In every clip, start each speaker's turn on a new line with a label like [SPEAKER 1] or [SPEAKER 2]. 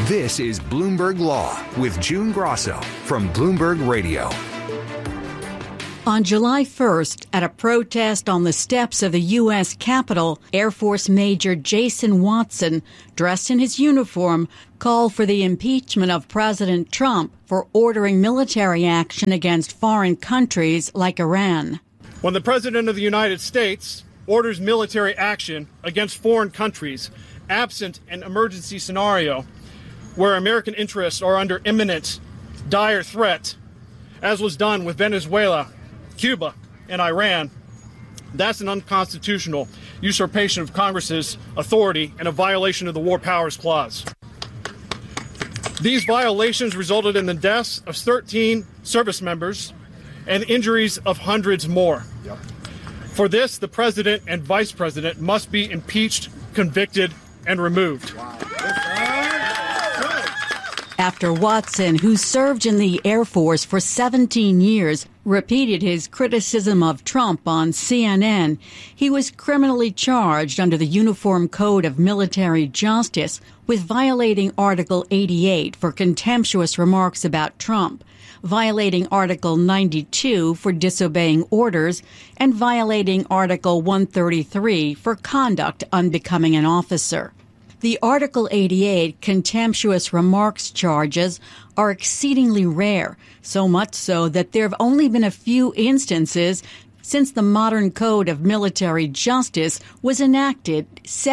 [SPEAKER 1] This is Bloomberg Law with June Grosso from Bloomberg Radio.
[SPEAKER 2] On July 1st, at a protest on the steps of the U.S. Capitol, Air Force Major Jason Watson, dressed in his uniform, called for the impeachment of President Trump for ordering military action against foreign countries like Iran.
[SPEAKER 3] When the President of the United States orders military action against foreign countries, absent an emergency scenario where American interests are under imminent, dire threat, as was done with Venezuela, Cuba, and Iran, that's an unconstitutional usurpation of Congress's authority and a violation of the War Powers Clause. These violations resulted in the deaths of 13 service members and injuries of hundreds more. For this, the president and vice president must be impeached, convicted, and removed.
[SPEAKER 2] After Watson, who served in the Air Force for 17 years, repeated his criticism of Trump on CNN, he was criminally charged under the Uniform Code of Military Justice with violating Article 88 for contemptuous remarks about Trump, violating Article 92 for disobeying orders, and violating Article 133 for conduct unbecoming an officer. The Article 88 contemptuous remarks charges are exceedingly rare, so much so that there have only been a few instances since the modern Code of Military Justice was enacted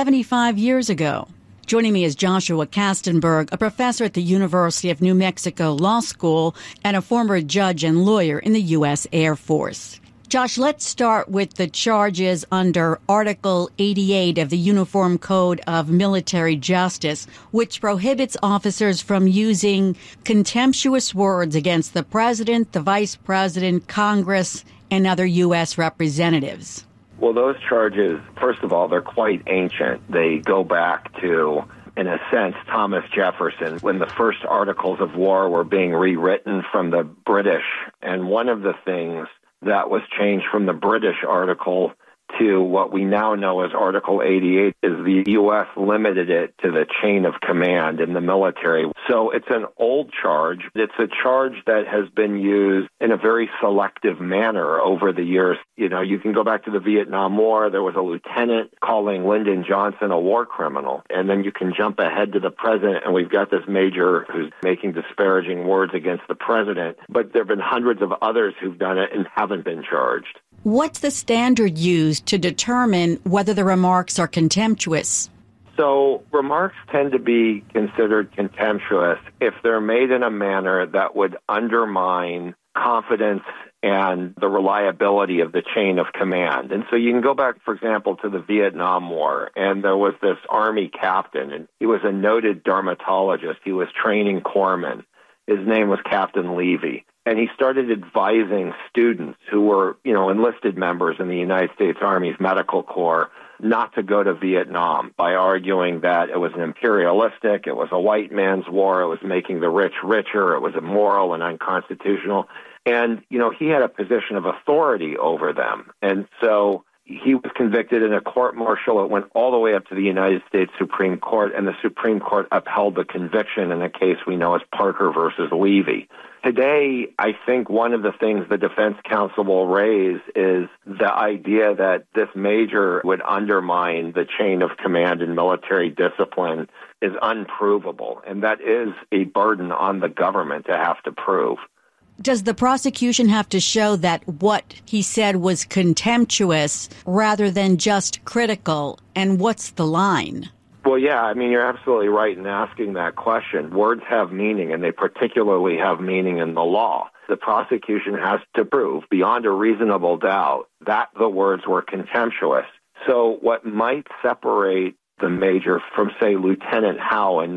[SPEAKER 2] 75 years ago. Joining me is Joshua Kastenberg, a professor at the University of New Mexico Law School and a former judge and lawyer in the U.S. Air Force. Josh, let's start with the charges under Article 88 of the Uniform Code of Military Justice, which prohibits officers from using contemptuous words against the president, the vice president, Congress, and other U.S. representatives.
[SPEAKER 4] Well, those charges, first of all, they're quite ancient. They go back to, in a sense, Thomas Jefferson, when the first articles of war were being rewritten from the British. And one of the things that was changed from the British article to what we now know as Article 88 is the U.S. limited it to the chain of command in the military. So it's an old charge. It's a charge that has been used in a very selective manner over the years. You know, you can go back to the Vietnam War. There was a lieutenant calling Lyndon Johnson a war criminal. And then you can jump ahead to the president, and we've got this major who's making disparaging words against the president. But there have been hundreds of others who've done it and haven't been charged.
[SPEAKER 2] What's the standard used to determine whether the remarks are contemptuous?
[SPEAKER 4] So remarks tend to be considered contemptuous if they're made in a manner that would undermine confidence and the reliability of the chain of command. And so you can go back, for example, to the Vietnam War, and there was this Army captain, and he was a noted dermatologist. He was training corpsmen. His name was Captain Levy. And he started advising students who were, enlisted members in the United States Army's Medical Corps not to go to Vietnam by arguing that it was an imperialistic, it was a white man's war, it was making the rich richer, it was immoral and unconstitutional. And, he had a position of authority over them. And so he was convicted in a court-martial. It went all the way up to the United States Supreme Court, and the Supreme Court upheld the conviction in a case we know as Parker versus Levy. Today, I think one of the things the defense counsel will raise is the idea that this major would undermine the chain of command in military discipline is unprovable, and that is a burden on the government to have to prove.
[SPEAKER 2] Does the prosecution have to show that what he said was contemptuous rather than just critical? And what's the line?
[SPEAKER 4] Well, yeah, you're absolutely right in asking that question. Words have meaning, and they particularly have meaning in the law. The prosecution has to prove beyond a reasonable doubt that the words were contemptuous. So what might separate the major from, say, Lieutenant Howe in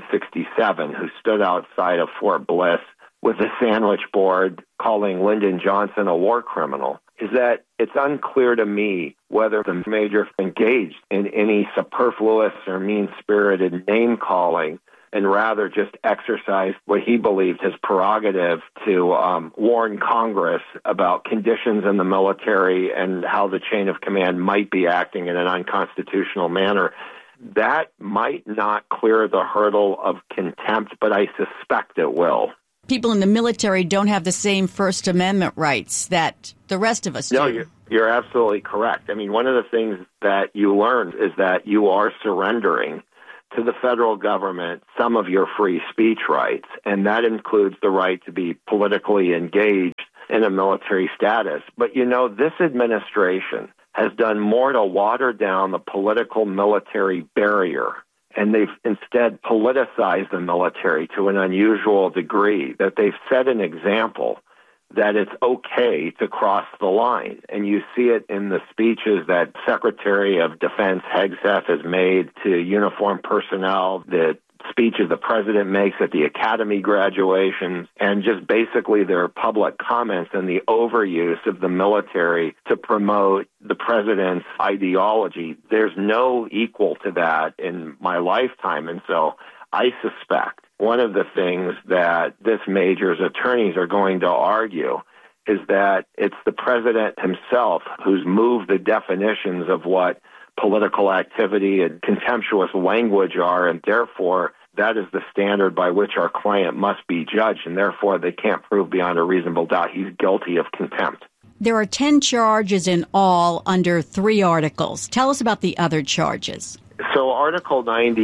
[SPEAKER 4] 1967, who stood outside of Fort Bliss with a sandwich board calling Lyndon Johnson a war criminal, is that it's unclear to me whether the major engaged in any superfluous or mean-spirited name-calling and rather just exercised what he believed his prerogative to warn Congress about conditions in the military and how the chain of command might be acting in an unconstitutional manner. that might not clear the hurdle of contempt, but I suspect it will.
[SPEAKER 2] People in the military don't have the same First Amendment rights that the rest of us do.
[SPEAKER 4] No, you're absolutely correct. I mean, one of the things that you learn is that you are surrendering to the federal government some of your free speech rights, and that includes the right to be politically engaged in a military status. But, you know, this administration has done more to water down the political military barrier, and they've instead politicized the military to an unusual degree that they've set an example that it's okay to cross the line. And you see it in the speeches that Secretary of Defense Hegseth has made to uniformed personnel, the speeches the president makes at the academy graduations, and just basically their public comments and the overuse of the military to promote the president's ideology. There's no equal to that in my lifetime. And so I suspect one of the things that this major's attorneys are going to argue is that it's the president himself who's moved the definitions of what political activity and contemptuous language are, and therefore that is the standard by which our client must be judged, and therefore they can't prove beyond a reasonable doubt he's guilty of contempt.
[SPEAKER 2] There are 10 charges in all under 3 articles. Tell us about the other charges.
[SPEAKER 4] So Article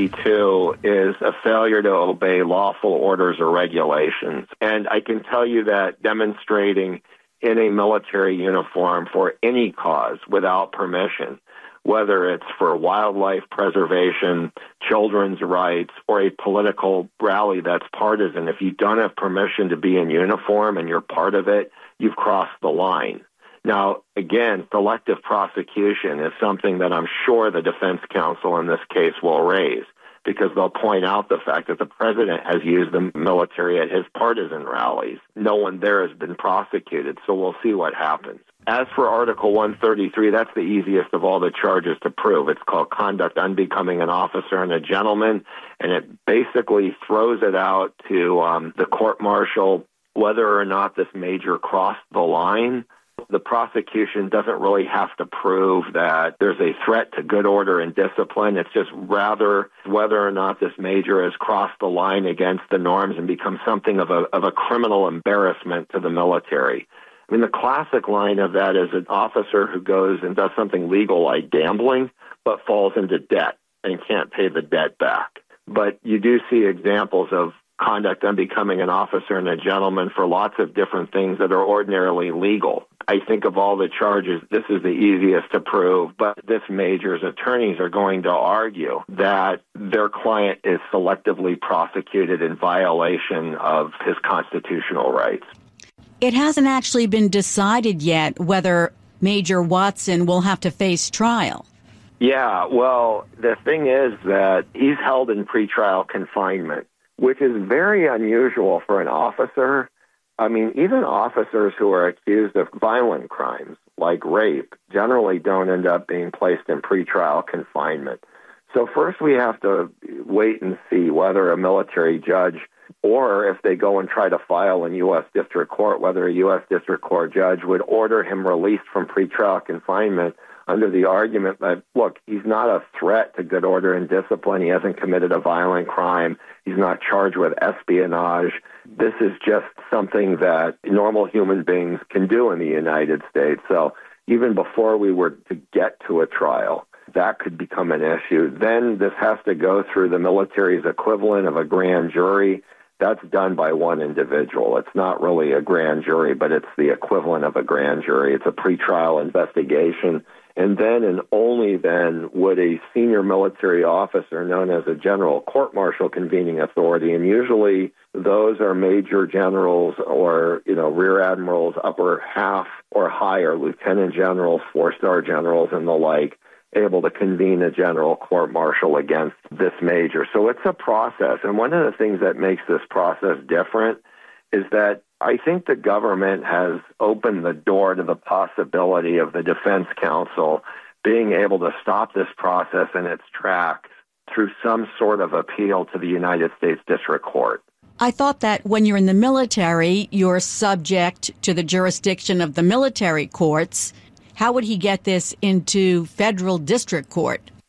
[SPEAKER 4] 92 is a failure to obey lawful orders or regulations. And I can tell you that demonstrating in a military uniform for any cause without permission, whether it's for wildlife preservation, children's rights, or a political rally that's partisan, if you don't have permission to be in uniform and you're part of it, you've crossed the line. Now, again, selective prosecution is something that I'm sure the defense counsel in this case will raise, because they'll point out the fact that the president has used the military at his partisan rallies. No one there has been prosecuted, so we'll see what happens. As for Article 133, that's the easiest of all the charges to prove. It's called conduct unbecoming an officer and a gentleman, and it basically throws it out to the court-martial whether or not this major crossed the line. The prosecution doesn't really have to prove that there's a threat to good order and discipline. It's just rather whether or not this major has crossed the line against the norms and become something of a criminal embarrassment to the military. I mean, the classic line of that is an officer who goes and does something legal like gambling, but falls into debt and can't pay the debt back. But you do see examples of conduct unbecoming an officer and a gentleman for lots of different things that are ordinarily legal. I think of all the charges, this is the easiest to prove, but this major's attorneys are going to argue that their client is selectively prosecuted in violation of his constitutional rights.
[SPEAKER 2] It hasn't actually been decided yet whether Major Watson will have to face trial.
[SPEAKER 4] Yeah, well, the thing is that he's held in pretrial confinement, which is very unusual for an officer. I mean, even officers who are accused of violent crimes like rape generally don't end up being placed in pretrial confinement. So first we have to wait and see whether a military judge, or if they go and try to file in U.S. District Court, whether a U.S. District Court judge would order him released from pretrial confinement under the argument that, look, he's not a threat to good order and discipline. He hasn't committed a violent crime. He's not charged with espionage. This is just something that normal human beings can do in the United States. So even before we were to get to a trial, that could become an issue. Then this has to go through the military's equivalent of a grand jury. That's done by one individual. It's not really a grand jury, but it's the equivalent of a grand jury. It's a pretrial investigation. And then and only then would a senior military officer known as a general court-martial convening authority, and usually those are major generals or, rear admirals, upper half or higher, lieutenant generals, 4-star generals, and the like, able to convene a general court-martial against this major. So it's a process. And one of the things that makes this process different is that I think the government has opened the door to the possibility of the defense counsel being able to stop this process in its tracks through some sort of appeal to the United States District Court.
[SPEAKER 2] I thought that when you're in the military, you're subject to the jurisdiction of the military courts. How would he get this into federal district court?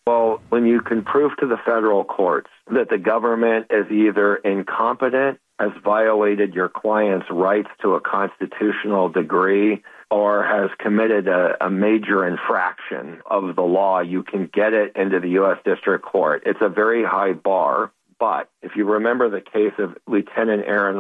[SPEAKER 4] Well, when you can prove to the federal courts that the government is either incompetent, has violated your client's rights to a constitutional degree, or has committed a major infraction of the law, you can get it into the U.S. District Court. It's a very high bar. But if you remember the case of Lieutenant Aaron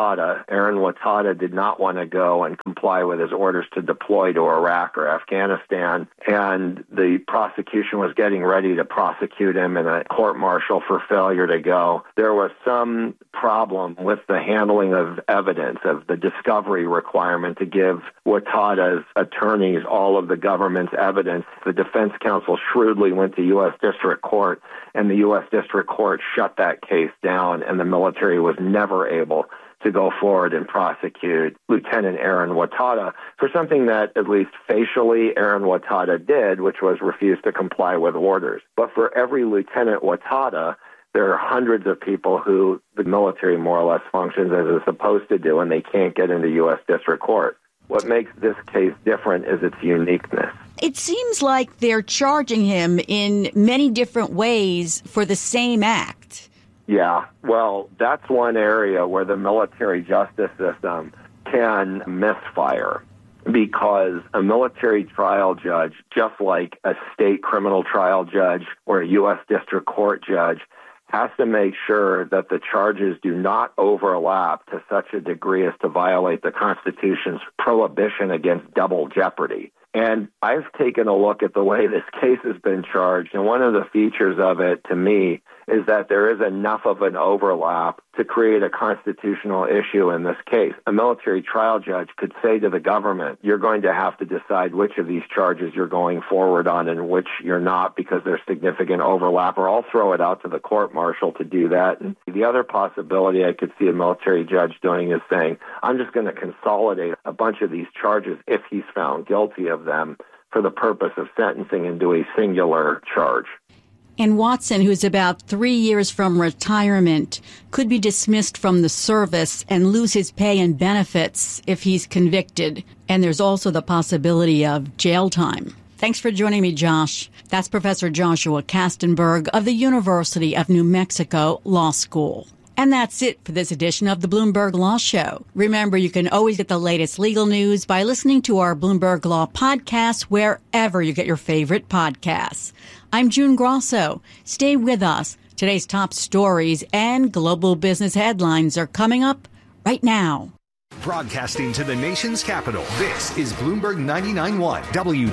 [SPEAKER 4] Watada did not want to go and comply with his orders to deploy to Iraq or Afghanistan, and the prosecution was getting ready to prosecute him in a court-martial for failure to go. There was some problem with the handling of evidence, of the discovery requirement to give Watada's attorneys all of the government's evidence. The defense counsel shrewdly went to U.S. District Court, and the U.S. District Court shut that case down, and the military was never able to go forward and prosecute Lieutenant Aaron Watada for something that at least facially Aaron Watada did, which was refuse to comply with orders. But for every Lieutenant Watada, there are hundreds of people who the military more or less functions as it's supposed to do, and they can't get into U.S. District Court. What makes this case different is its uniqueness.
[SPEAKER 2] It seems like they're charging him in many different ways for the same act.
[SPEAKER 4] Yeah, well, that's one area where the military justice system can misfire, because a military trial judge, just like a state criminal trial judge or a U.S. District Court judge, has to make sure that the charges do not overlap to such a degree as to violate the Constitution's prohibition against double jeopardy. And I've taken a look at the way this case has been charged, and one of the features of it, to me, is that there is enough of an overlap to create a constitutional issue in this case. A military trial judge could say to the government, you're going to have to decide which of these charges you're going forward on and which you're not because there's significant overlap, or I'll throw it out to the court-martial to do that. And the other possibility I could see a military judge doing is saying, I'm just going to consolidate a bunch of these charges if he's found guilty of them for the purpose of sentencing into a singular charge.
[SPEAKER 2] And Watson, who's about 3 years from retirement, could be dismissed from the service and lose his pay and benefits if he's convicted. And there's also the possibility of jail time. Thanks for joining me, Josh. That's Professor Joshua Kastenberg of the University of New Mexico Law School. And that's it for this edition of the Bloomberg Law Show. Remember, you can always get the latest legal news by listening to our Bloomberg Law podcast wherever you get your favorite podcasts. I'm June Grosso. Stay with us. Today's top stories and global business headlines are coming up right now.
[SPEAKER 1] Broadcasting to the nation's capital, this is Bloomberg 99.1,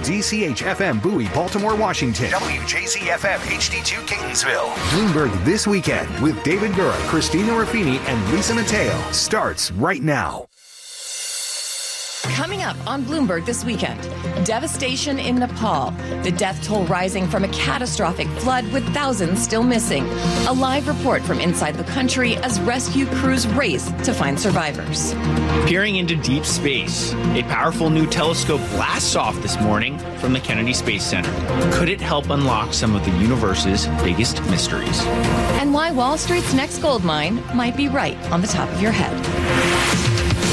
[SPEAKER 1] WDCH-FM Bowie, Baltimore, Washington, WJZ-FM HD2 Catonsville. Bloomberg This Weekend with David Gura, Christina Ruffini, and Lisa Mateo starts right now.
[SPEAKER 5] Coming up on Bloomberg This Weekend, devastation in Nepal, the death toll rising from a catastrophic flood with thousands still missing, a live report from inside the country as rescue crews race to find survivors.
[SPEAKER 6] Peering into deep space, a powerful new telescope blasts off this morning from the Kennedy Space Center. Could it help unlock some of the universe's biggest mysteries?
[SPEAKER 5] And why Wall Street's next gold mine might be right on the top of your head.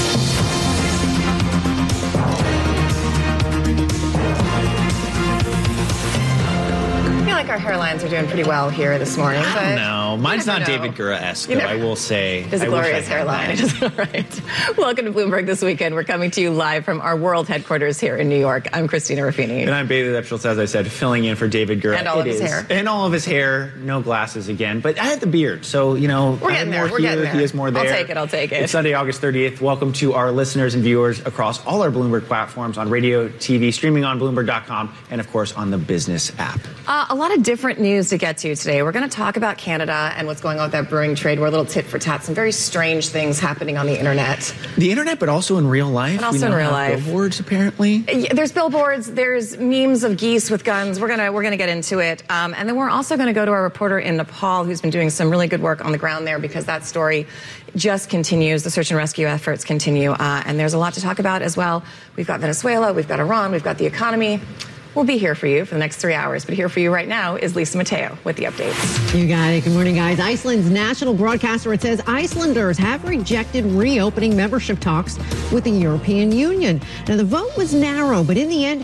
[SPEAKER 5] Our hairlines are doing pretty well here this morning.
[SPEAKER 6] I don't know. Mine's not David Gura-esque, I will say.
[SPEAKER 5] It's a glorious hairline. It is all right. Welcome to Bloomberg This Weekend. We're coming to you live from our world headquarters here in New York. I'm Christina Ruffini.
[SPEAKER 6] And I'm Bailey Lepschultz, as I said, filling in for David Gura.
[SPEAKER 5] And all of his hair.
[SPEAKER 6] And all of his hair. No glasses again. But I had the beard, so, you know,
[SPEAKER 5] we're getting there. We're getting there.
[SPEAKER 6] He is more there.
[SPEAKER 5] I'll take it.
[SPEAKER 6] It's Sunday, August 30th. Welcome to our listeners and viewers across all our Bloomberg platforms, on radio, TV, streaming on Bloomberg.com, and, of course, on the business app.
[SPEAKER 5] A lot of different news to get to today. We're going to talk about Canada and what's going on with that brewing trade. We're a little tit for tat. Some very strange things happening on the internet.
[SPEAKER 6] The internet, but also in real life.
[SPEAKER 5] And also in real life.
[SPEAKER 6] Billboards, apparently.
[SPEAKER 5] There's billboards. There's memes of geese with guns. We're gonna get into it. And then we're also going to go to our reporter in Nepal, who's been doing some really good work on the ground there, because that story just continues. The search and rescue efforts continue. And there's a lot to talk about as well. We've got Venezuela. We've got Iran. We've got the economy. We'll be here for you for the next 3 hours. But here for you right now is Lisa Mateo with the updates.
[SPEAKER 7] You got it. Good morning, guys. Iceland's national broadcaster, it says Icelanders have rejected reopening membership talks with the European Union. Now, the vote was narrow, but in the end,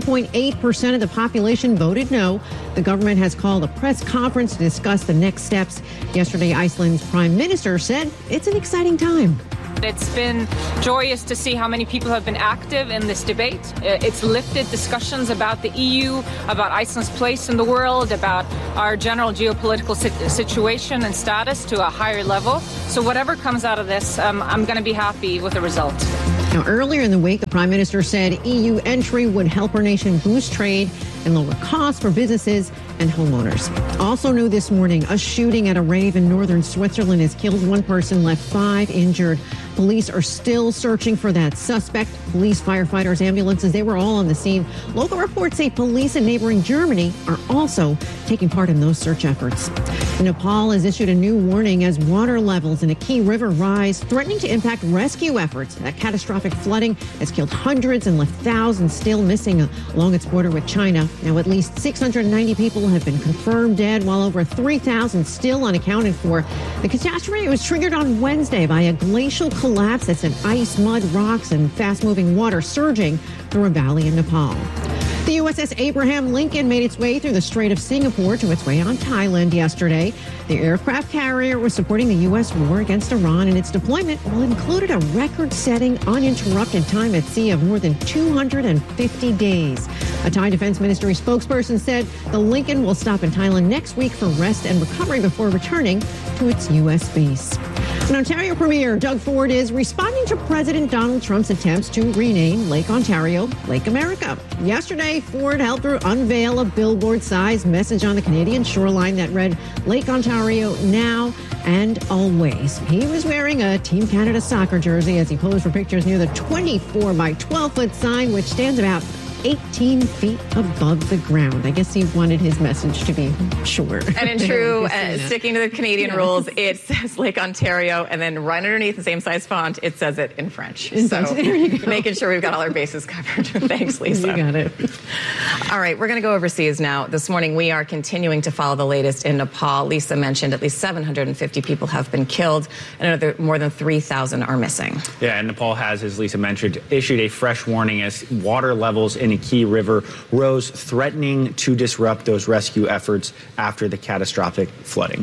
[SPEAKER 7] 52.8% of the population voted no. The government has called a press conference to discuss the next steps. Yesterday, Iceland's prime minister said it's an exciting time.
[SPEAKER 8] It's been joyous to see how many people have been active in this debate. It's lifted discussions about the EU, about Iceland's place in the world, about our general geopolitical situation and status to a higher level. So whatever comes out of this, I'm going to be happy with the result.
[SPEAKER 7] Now, earlier in the week, the prime minister said EU entry would help our nation boost trade and lower costs for businesses and homeowners. Also new this morning, a shooting at a rave in northern Switzerland has killed one person, left 5 injured. Police are still searching for that suspect. Police, firefighters, ambulances, they were all on the scene. Local reports say police in neighboring Germany are also taking part in those search efforts. Nepal has issued a new warning as water levels in a key river rise, threatening to impact rescue efforts. That catastrophic flooding has killed hundreds and left thousands still missing along its border with China. Now, at least 690 people have been confirmed dead, while over 3,000 still unaccounted for. The catastrophe was triggered on Wednesday by a glacial collapse that sent ice, mud, rocks, and fast-moving water surging through a valley in Nepal. The USS Abraham Lincoln made its way through the Strait of Singapore to its way on Thailand yesterday. The aircraft carrier was supporting the U.S. war against Iran, and its deployment included a record-setting uninterrupted time at sea of more than 250 days. A Thai Defense Ministry spokesperson said the Lincoln will stop in Thailand next week for rest and recovery before returning to its U.S. base. And Ontario Premier Doug Ford is responding to President Donald Trump's attempts to rename Lake Ontario Lake America. Yesterday, Ford helped her unveil a billboard-sized message on the Canadian shoreline that read, Lake Ontario now and always. He was wearing a Team Canada soccer jersey as he posed for pictures near the 24 by 12-foot sign, which stands about 18 feet above the ground. I guess he wanted his message to be short.
[SPEAKER 5] And in true, sticking to the Canadian rules, it says Lake Ontario, and then right underneath the same size font, it says it in French. So making sure we've got all our bases covered. Thanks, Lisa.
[SPEAKER 7] You got it.
[SPEAKER 5] All right, we're going to go overseas now. This morning, we are continuing to follow the latest in Nepal. Lisa mentioned at least 750 people have been killed, and more than 3,000 are missing.
[SPEAKER 6] Yeah, and Nepal has, as Lisa mentioned, issued a fresh warning as water levels in a key river rose, threatening to disrupt those rescue efforts after the catastrophic flooding.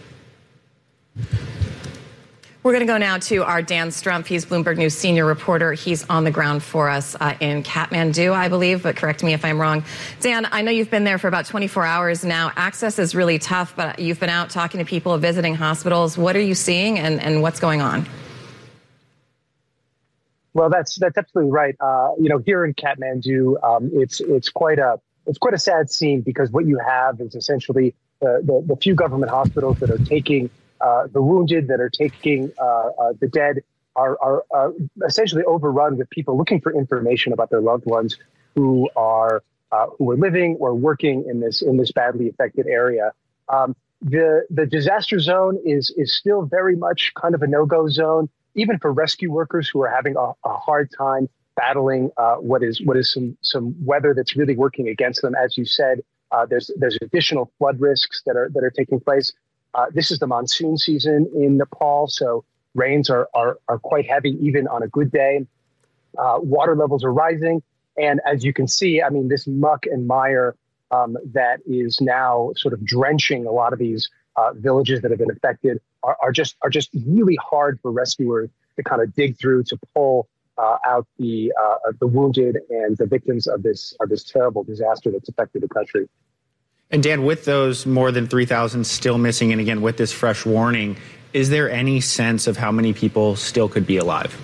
[SPEAKER 5] We're going to go now to our Dan Strumpf. He's Bloomberg News senior reporter. He's on the ground for us in Kathmandu, I believe, but correct me if I'm wrong. Dan, I know you've been there for about 24 hours now. Access is really tough, but you've been out talking to people, visiting hospitals. What are you seeing and what's going on?
[SPEAKER 9] Well, that's absolutely right. Here in Kathmandu, it's quite a sad scene because what you have is essentially the few government hospitals that are taking the wounded, that are taking the dead, are essentially overrun with people looking for information about their loved ones who are living or working in this badly affected area. The disaster zone is still very much kind of a no-go zone, even for rescue workers who are having a hard time battling what is some weather that's really working against them. As you said, there's additional flood risks that are taking place. This is the monsoon season in Nepal, so rains are quite heavy even on a good day. Water levels are rising, and as you can see, I mean, this muck and mire that is now sort of drenching a lot of these villages that have been affected are just really hard for rescuers to kind of dig through to pull out the wounded and the victims of this terrible disaster that's affected the country.
[SPEAKER 6] And Dan, with those more than 3,000 still missing, and again with this fresh warning, is there any sense of how many people still could be alive?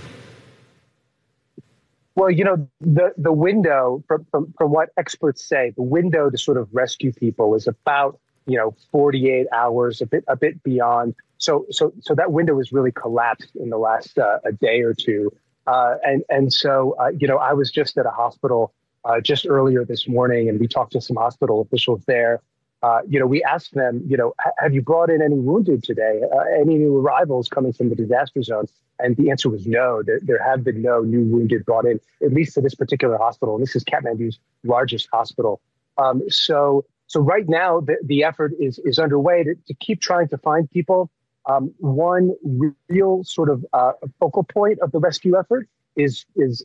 [SPEAKER 9] Well, the window from what experts say, the window to sort of rescue people is about 48 hours, a bit beyond. So that window has really collapsed in the last a day or two. So I was just at a hospital just earlier this morning, and we talked to some hospital officials there. we asked them, have you brought in any wounded today? Any new arrivals coming from the disaster zone? And the answer was no. There have been no new wounded brought in, at least to this particular hospital. And this is Kathmandu's largest hospital. So right now, the effort is underway to keep trying to find people. One real sort of focal point of the rescue effort is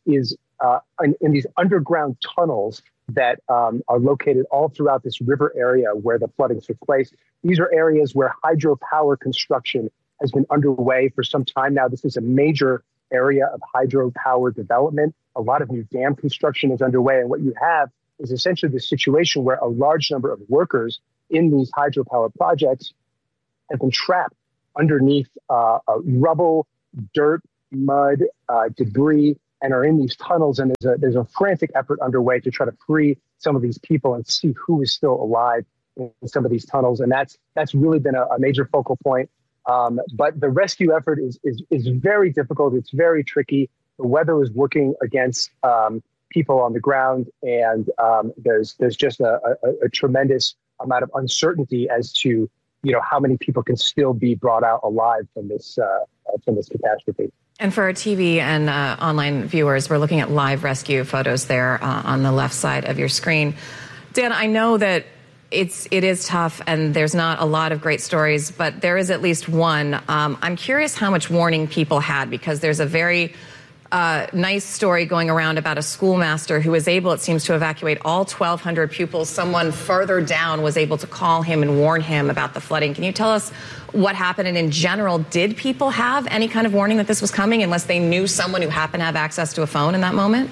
[SPEAKER 9] in these underground tunnels that are located all throughout this river area where the flooding took place. These are areas where hydropower construction has been underway for some time now. This is a major area of hydropower development. A lot of new dam construction is underway. And what you have is essentially the situation where a large number of workers in these hydropower projects have been trapped underneath rubble, dirt, mud, debris, and are in these tunnels. And there's a frantic effort underway to try to free some of these people and see who is still alive in some of these tunnels. And that's really been a major focal point. But the rescue effort is very difficult. It's very tricky. The weather is working against people on the ground, and there's just a tremendous amount of uncertainty as to how many people can still be brought out alive from this catastrophe.
[SPEAKER 5] And for our TV and online viewers, we're looking at live rescue photos there on the left side of your screen. Dan, I know that it is tough and there's not a lot of great stories, but there is at least one. I'm curious how much warning people had, because there's a very nice story going around about a schoolmaster who was able, it seems, to evacuate all 1,200 pupils. Someone further down was able to call him and warn him about the flooding. Can you tell us what happened? And in general, did people have any kind of warning that this was coming unless they knew someone who happened to have access to a phone in that moment?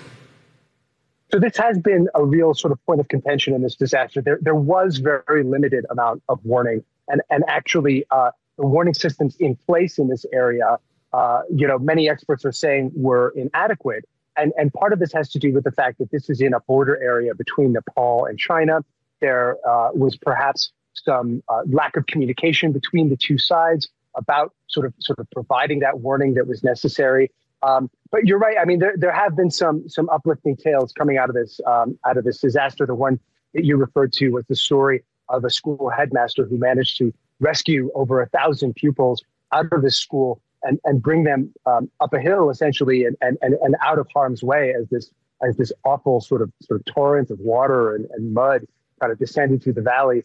[SPEAKER 9] So this has been a real sort of point of contention in this disaster. There was very limited amount of warning, and actually the warning systems in place in this area, many experts are saying were inadequate. And part of this has to do with the fact that this is in a border area between Nepal and China. There was perhaps some lack of communication between the two sides about sort of providing that warning that was necessary. But you're right. I mean, there have been some uplifting tales coming out of this disaster. The one that you referred to was the story of a school headmaster who managed to rescue over 1,000 pupils out of this school and bring them up a hill, essentially, and out of harm's way as this awful sort of torrent of water and mud kind of descended through the valley.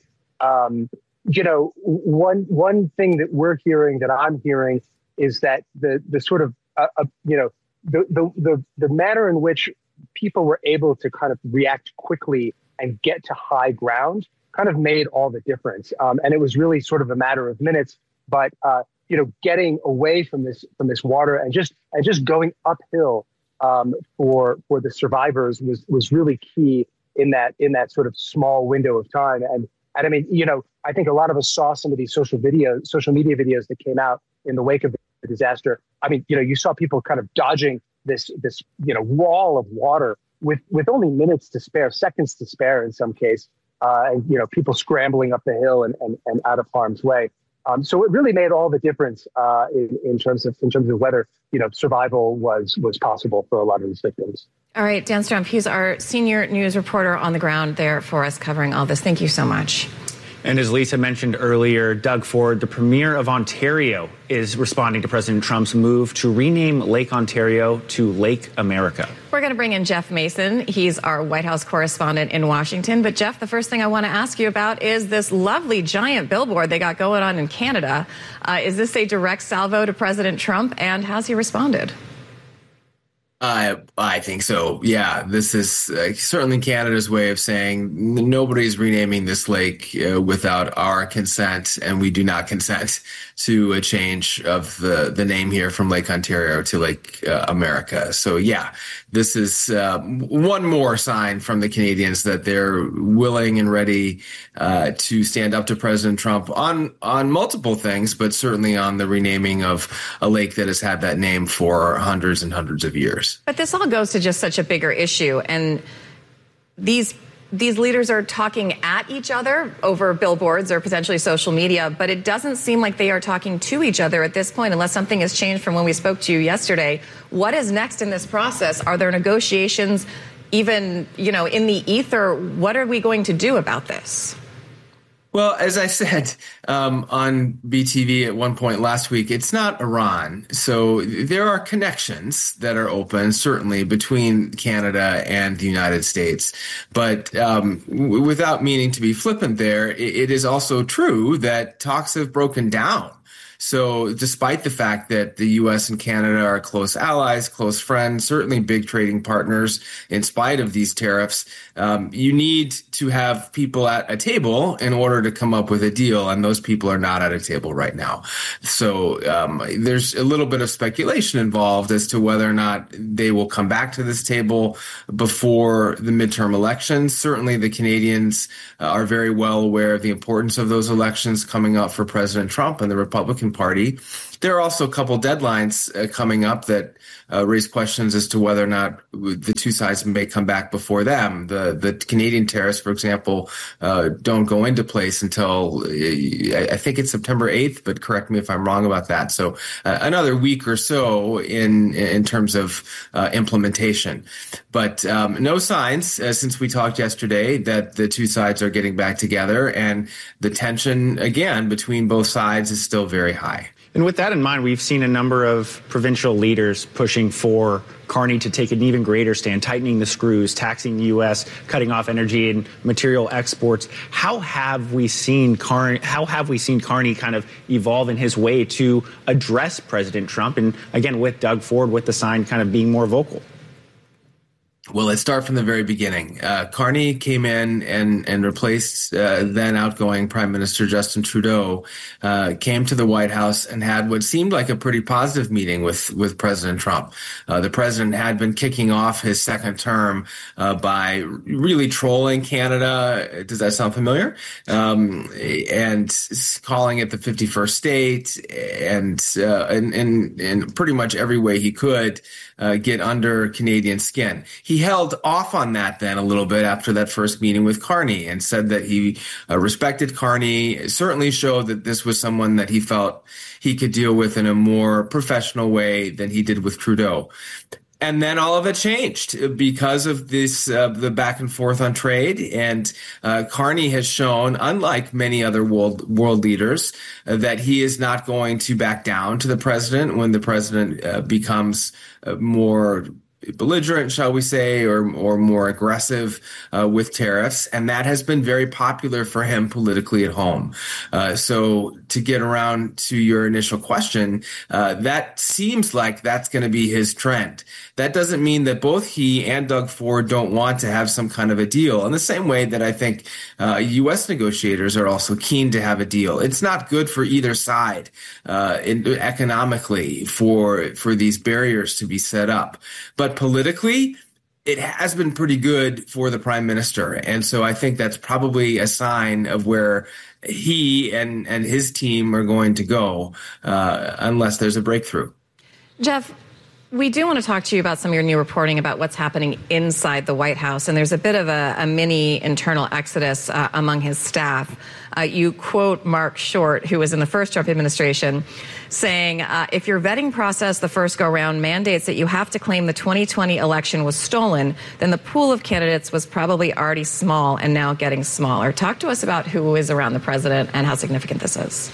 [SPEAKER 9] One thing that we're hearing, that I'm hearing, is that the sort of the manner in which people were able to kind of react quickly and get to high ground kind of made all the difference. And it was really sort of a matter of minutes, but getting away from this water and just going uphill for the survivors was really key in that sort of small window of time. And I mean, I think a lot of us saw some of these social media videos that came out in the wake of the disaster. I mean, you saw people kind of dodging this wall of water with only minutes to spare, seconds to spare in some case, and people scrambling up the hill and out of harm's way. So it really made all the difference in terms of whether survival was possible for a lot of these victims.
[SPEAKER 5] All right, Dan Strumpf, he's our senior news reporter on the ground there for us covering all this. Thank you so much.
[SPEAKER 6] And as Lisa mentioned earlier, Doug Ford, the Premier of Ontario, is responding to President Trump's move to rename Lake Ontario to Lake America.
[SPEAKER 5] We're going to bring in Jeff Mason. He's our White House correspondent in Washington. But Jeff, the first thing I want to ask you about is this lovely giant billboard they got going on in Canada. Is this a direct salvo to President Trump, and has he responded?
[SPEAKER 10] I think so. Yeah, this is certainly Canada's way of saying nobody's renaming this lake without our consent, and we do not consent to a change of the name here from Lake Ontario to Lake America. So yeah, this is one more sign from the Canadians that they're willing and ready to stand up to President Trump on multiple things, but certainly on the renaming of a lake that has had that name for hundreds and hundreds of years.
[SPEAKER 5] But this all goes to just such a bigger issue, and these leaders are talking at each other over billboards or potentially social media, but it doesn't seem like they are talking to each other at this point, unless something has changed from when we spoke to you yesterday. What is next in this process? Are there negotiations even, in the ether? What are we going to do about this?
[SPEAKER 10] Well, as I said on BTV at one point last week, it's not Iran. So there are connections that are open, certainly, between Canada and the United States. But without meaning to be flippant there, it is also true that talks have broken down. So despite the fact that the U.S. and Canada are close allies, close friends, certainly big trading partners, in spite of these tariffs, you need to have people at a table in order to come up with a deal. And those people are not at a table right now. So there's a little bit of speculation involved as to whether or not they will come back to this table before the midterm elections. Certainly the Canadians are very well aware of the importance of those elections coming up for President Trump and the Republican Party. There are also a couple deadlines coming up that raise questions as to whether or not the two sides may come back before them. The Canadian tariffs, for example, don't go into place until I think it's September 8th, but correct me if I'm wrong about that. So another week or so in terms of implementation. But no signs since we talked yesterday that the two sides are getting back together, and the tension, again, between both sides is still very high.
[SPEAKER 6] And with that in mind, we've seen a number of provincial leaders pushing for Carney to take an even greater stand, tightening the screws, taxing the U.S., cutting off energy and material exports. How have we seen Carney kind of evolve in his way to address President Trump? And again, with Doug Ford, with the sign kind of being more vocal.
[SPEAKER 10] Well, let's start from the very beginning. Carney came in and replaced then outgoing Prime Minister Justin Trudeau, came to the White House and had what seemed like a pretty positive meeting with President Trump. The president had been kicking off his second term by really trolling Canada. Does that sound familiar? And calling it the 51st state and in pretty much every way he could get under Canadian skin. He held off on that then a little bit after that first meeting with Carney and said that he respected Carney, certainly showed that this was someone that he felt he could deal with in a more professional way than he did with Trudeau. And then all of it changed because of this, the back and forth on trade. And Carney has shown, unlike many other world leaders, that he is not going to back down to the president when the president becomes more belligerent, shall we say, or more aggressive with tariffs. And that has been very popular for him politically at home. So to get around to your initial question, that seems like that's going to be his trend. That doesn't mean that both he and Doug Ford don't want to have some kind of a deal, in the same way that I think U.S. negotiators are also keen to have a deal. It's not good for either side economically for these barriers to be set up. But politically, it has been pretty good for the prime minister. And so I think that's probably a sign of where he and his team are going to go unless there's a breakthrough.
[SPEAKER 5] Jeff, we do want to talk to you about some of your new reporting about what's happening inside the White House. And there's a bit of a mini internal exodus among his staff. You quote Mark Short, who was in the first Trump administration, saying, if your vetting process the first go-round mandates that you have to claim the 2020 election was stolen, then the pool of candidates was probably already small and now getting smaller. Talk to us about who is around the president and how significant this is.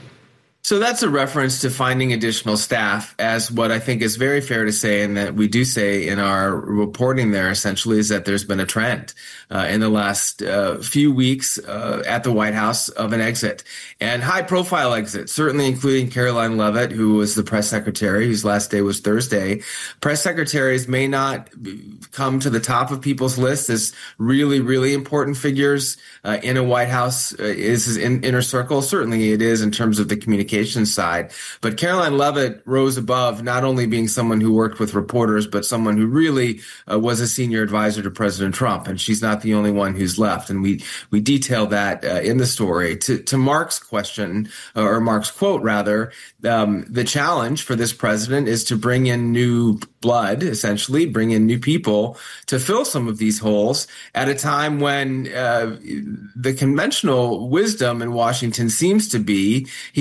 [SPEAKER 10] So that's a reference to finding additional staff, as what I think is very fair to say, and that we do say in our reporting there essentially, is that there's been a trend in the last few weeks at the White House of an exit, and high-profile exit, certainly including Caroline Leavitt, who was the press secretary, whose last day was Thursday. Press secretaries may not come to the top of people's lists as really, really important figures in a White House is in inner circle. Certainly it is in terms of the communication side. But Caroline Leavitt rose above, not only being someone who worked with reporters, but someone who really was a senior advisor to President Trump. And she's not the only one who's left. And we detail that in the story. To Mark's question, or Mark's quote rather, the challenge for this president is to bring in new blood, essentially, bring in new people to fill some of these holes at a time when the conventional wisdom in Washington seems to be he's going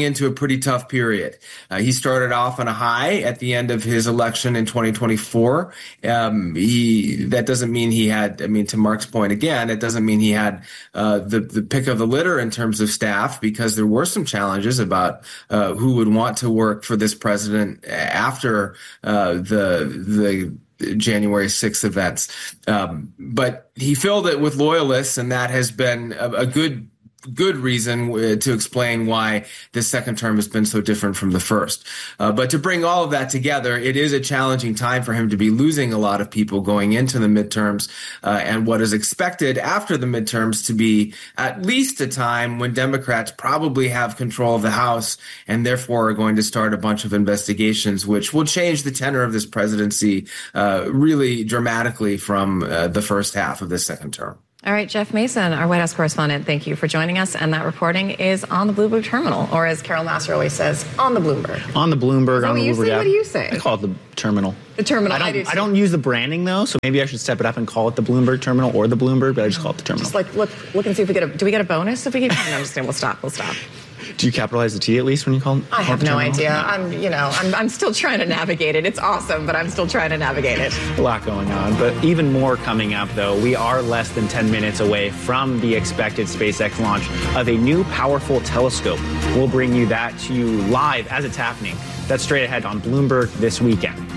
[SPEAKER 10] into a pretty tough period. He started off on a high at the end of his election in 2024. That doesn't mean he had, to Mark's point again, it doesn't mean he had the pick of the litter in terms of staff, because there were some challenges about who would want to work for this president after the January 6th events. But he filled it with loyalists, and that has been a good reason to explain why this second term has been so different from the first. But to bring all of that together, it is a challenging time for him to be losing a lot of people going into the midterms, and what is expected after the midterms to be at least a time when Democrats probably have control of the House and therefore are going to start a bunch of investigations, which will change the tenor of this presidency really dramatically from the first half of this second term.
[SPEAKER 5] All right, Jeff Mason, our White House correspondent, thank you for joining us. And that reporting is on the Bloomberg terminal, or as Carol Massar always says, on the Bloomberg.
[SPEAKER 6] On the Bloomberg, on the Bloomberg app.
[SPEAKER 5] What do you say?
[SPEAKER 6] I call it the terminal.
[SPEAKER 5] The terminal.
[SPEAKER 6] I don't use the branding, though, so maybe I should step it up and call it the Bloomberg terminal or the Bloomberg, but I just call it the terminal.
[SPEAKER 5] Just look and see if we do we get a bonus if we keep I'm just saying we'll stop.
[SPEAKER 6] Do you capitalize the T at least when you call it?
[SPEAKER 5] I have no idea. I'm still trying to navigate it. It's awesome, but I'm still trying to navigate it.
[SPEAKER 6] A lot going on, but even more coming up, though. We are less than 10 minutes away from the expected SpaceX launch of a new powerful telescope. We'll bring you that to you live as it's happening. That's straight ahead on Bloomberg This Weekend.